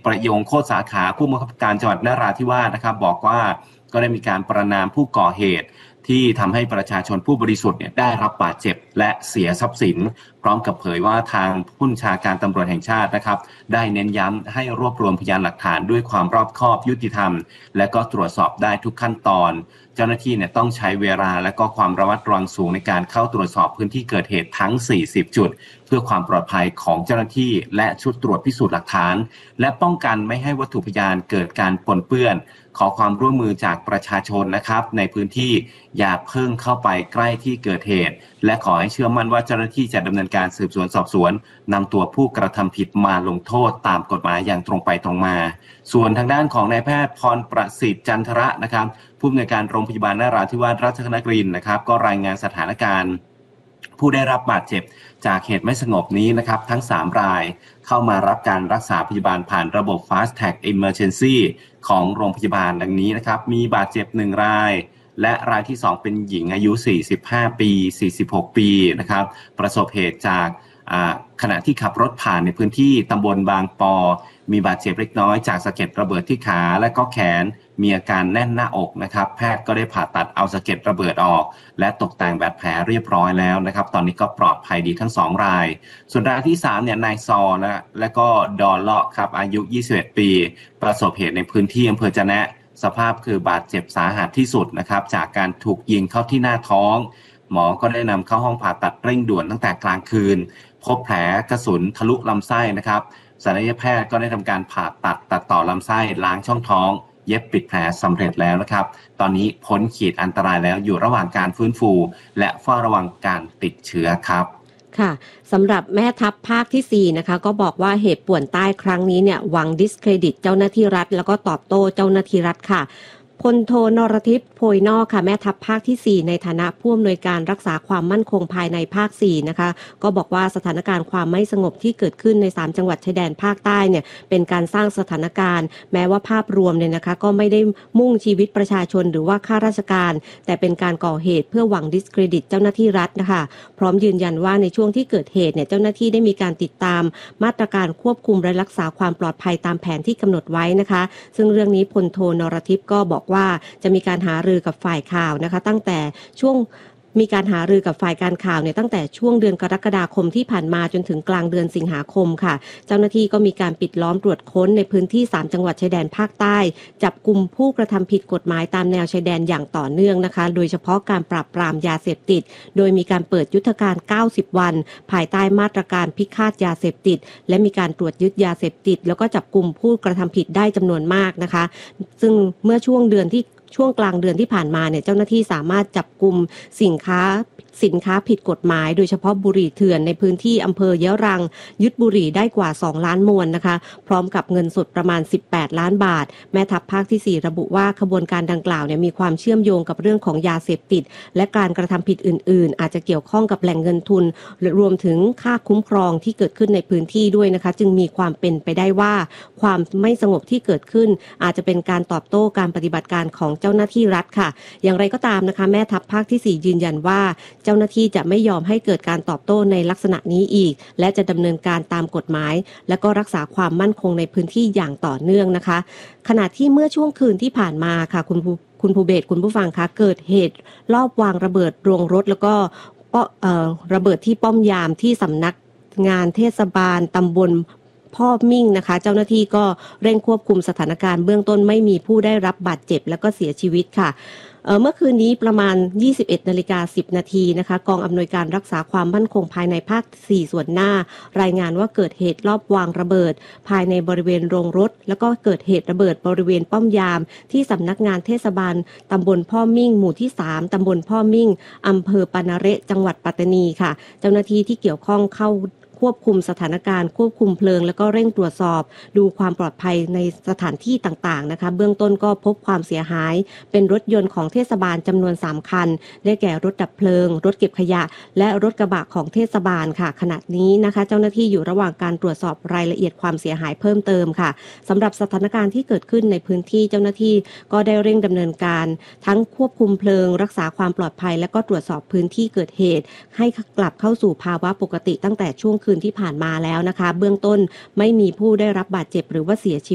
ประยงโคตรสาขาผู้บังคับการจังหวัดนราธิวาสนะครับบอกว่าก็ได้มีการประณามผู้ก่อเหตุที่ทำให้ประชาชนผู้บริสุทธิ์ได้รับบาดเจ็บและเสียทรัพย์สินพร้อมกับเผยว่าทางผู้บัญชาการตำรวจแห่งชาตินะครับได้เน้นย้ำให้รวบรวมพยานหลักฐานด้วยความรอบคอบยุติธรรมและก็ตรวจสอบได้ทุกขั้นตอนเจ้าหน้าที่ต้องใช้เวลาและก็ความระมัดระวังสูงในการเข้าตรวจสอบพื้นที่เกิดเหตุทั้ง40จุดเพื่อความปลอดภัยของเจ้าหน้าที่และชุดตรวจพิสูจน์หลักฐานและป้องกันไม่ให้วัตถุพยานเกิดการปนเปื้อนขอความร่วมมือจากประชาชนนะครับในพื้นที่อย่าเพิ่งเข้าไปใกล้ที่เกิดเหตุและขอให้เชื่อมั่นว่าเจ้าหน้าที่จะดำเนินการสืบสวนสอบสวนนำตัวผู้กระทำผิดมาลงโทษตามกฎหมายอย่างตรงไปตรงมาส่วนทางด้านของนายแพทย์พรประสิทธิ์จันทระนะครับผู้อำนวยการโรงพยาบาลนราธิวาสราชนครินทร์นะครับก็รายงานสถานการณ์ผู้ได้รับบาดเจ็บจากเหตุไม่สงบนี้นะครับทั้ง3รายเข้ามารับการรักษาพยาบาลผ่านระบบ Fast Track Emergency ของโรงพยาบาลดังนี้นะครับมีบาดเจ็บ1รายและรายที่2เป็นหญิงอายุ45ปี46ปีนะครับประสบเหตุจากขณะที่ขับรถผ่านในพื้นที่ตำบลบางปอมีบาดเจ็บเล็กน้อยจากสะเก็ดระเบิดที่ขาและก็แขนมีอาการแน่นหน้าอกนะครับแพทย์ก็ได้ผ่าตัดเอาสะเก็ดระเบิดออกและตกแต่งบาดแผลเรียบร้อยแล้วนะครับตอนนี้ก็ปลอดภัยดีทั้ง2รายส่วนรายที่3นายซอและก็ดอลเลาะครับอายุ21ปีประสบเหตุในพื้นที่อำเภอจะแนะสภาพคือบาดเจ็บสาหัสที่สุดนะครับจากการถูกยิงเข้าที่หน้าท้องหมอก็ได้นำเข้าห้องผ่าตัดเร่งด่วนตั้งแต่กลางคืนพบแผลกระสุนทะลุลำไส้นะครับศัลยแพทย์ก็ได้ทำการผ่าตัดต่อลำไส้ล้างช่องท้องเย็บปิดแผลสำเร็จแล้วนะครับตอนนี้พ้นขีดอันตรายแล้วอยู่ระหว่างการฟื้นฟูและเฝ้าระวังการติดเชื้อครับค่ะสำหรับแม่ทัพภาคที่4นะคะก็บอกว่าเหตุป่วนใต้ครั้งนี้เนี่ยหวังดิสเครดิตเจ้าหน้าที่รัฐแล้วก็ตอบโต้เจ้าหน้าที่รัฐค่ะพลโทนรทิพย์โพยนอกค่ะแม่ทัพภาคที่4ในฐานะผู้อำนวยการรักษาความมั่นคงภายในภาค4นะคะก็บอกว่าสถานการณ์ความไม่สงบที่เกิดขึ้นใน3จังหวัดชายแดนภาคใต้เนี่ยเป็นการสร้างสถานการณ์แม้ว่าภาพรวมเนี่ยนะคะก็ไม่ได้มุ่งชีวิตประชาชนหรือว่าข้าราชการแต่เป็นการก่อเหตุเพื่อหวังดิสเครดิตเจ้าหน้าที่รัฐนะคะพร้อมยืนยันว่าในช่วงที่เกิดเหตุเนี่ยเจ้าหน้าที่ได้มีการติดตามมาตรการควบคุมและรักษาความปลอดภัยตามแผนที่กำหนดไว้นะคะซึ่งเรื่องนี้พลโทนรทิพย์ก็บอกว่าจะมีการหารือกับฝ่ายข่าวนะคะตั้งแต่ช่วงมีการหารือกับฝ่ายการข่าวเนี่ยตั้งแต่ช่วงเดือนกรกฎาคมที่ผ่านมาจนถึงกลางเดือนสิงหาคมค่ะเจ้าหน้าที่ก็มีการปิดล้อมตรวจค้นในพื้นที่3จังหวัดชายแดนภาคใต้จับกุมผู้กระทำผิดกฎหมายตามแนวชายแดนอย่างต่อเนื่องนะคะโดยเฉพาะการปราบปรามยาเสพติดโดยมีการเปิดยุทธการ90วันภายใต้มาตรการพิฆาตยาเสพติดและมีการตรวจยึดยาเสพติดแล้วก็จับกุมผู้กระทำผิดได้จำนวนมากนะคะซึ่งเมื่อช่วงกลางเดือนที่ผ่านมาเนี่ยเจ้าหน้าที่สามารถจับกุมสินค้าผิดกฎหมายโดยเฉพาะบุหรี่เถื่อนในพื้นที่อำเภอยะรังยึดบุหรี่ได้กว่า2ล้านมวนนะคะพร้อมกับเงินสดประมาณ18ล้านบาทแม่ทัพภาคที่4ระบุว่าขบวนการดังกล่าวเนี่ยมีความเชื่อมโยงกับเรื่องของยาเสพติดและการกระทำผิดอื่นๆอาจจะเกี่ยวข้องกับแหล่งเงินทุนรวมถึงค่าคุ้มครองที่เกิดขึ้นในพื้นที่ด้วยนะคะจึงมีความเป็นไปได้ว่าความไม่สงบที่เกิดขึ้นอาจจะเป็นการตอบโต้การปฏิบัติการของเจ้าหน้าที่รัฐค่ะอย่างไรก็ตามนะคะแม่ทัพภาคที่4ยืนยันว่าเจ้าหน้าที่จะไม่ยอมให้เกิดการตอบโต้ในลักษณะนี้อีกและจะดำเนินการตามกฎหมายและก็รักษาความมั่นคงในพื้นที่อย่างต่อเนื่องนะคะขณะที่เมื่อช่วงคืนที่ผ่านมาค่ะคุณภูเบศคุณผู้ฟังคะเกิดเหตุลอบวางระเบิดโรงรถแล้วก็ระเบิดที่ป้อมยามที่สำนักงานเทศบาลตำบลพ่อมิ่งนะคะเจ้าหน้าที่ก็เร่งควบคุมสถานการณ์เบื้องต้นไม่มีผู้ได้รับบาดเจ็บและก็เสียชีวิตค่ะเมื่อคืนนี้ประมาณ 21:10 นาทีนะคะกองอำนวยการรักษาความมั่นคงภายในภาค4ส่วนหน้ารายงานว่าเกิดเหตุลอบวางระเบิดภายในบริเวณโรงรถแล้วก็เกิดเหตุระเบิดบริเวณป้อมยามที่สำนักงานเทศบาลตำบลพ่อมิ่งหมู่ที่3ตำบลพ่อมิ่งอำเภอปานาเระจังหวัดปัตตานีค่ะเจ้าหน้าที่ที่เกี่ยวข้องเข้าควบคุมสถานการณ์ควบคุมเพลิงแล้วก็เร่งตรวจสอบดูความปลอดภัยในสถานที่ต่างๆนะคะเบื้องต้นก็พบความเสียหายเป็นรถยนต์ของเทศบาลจำนวน3คันได้แก่รถดับเพลิงรถเก็บขยะและรถกระบะของเทศบาลค่ะขณะนี้นะคะเจ้าหน้าที่อยู่ระหว่างการตรวจสอบรายละเอียดความเสียหายเพิ่มเติมค่ะสำหรับสถานการณ์ที่เกิดขึ้นในพื้นที่เจ้าหน้าที่ก็ได้เร่งดำเนินการทั้งควบคุมเพลิงรักษาความปลอดภัยและก็ตรวจสอบพื้นที่เกิดเหตุให้กลับเข้าสู่ภาวะปกติตั้งแต่ช่วงคืนที่ผ่านมาแล้วนะคะเบื้องต้นไม่มีผู้ได้รับบาดเจ็บหรือว่าเสียชีวิต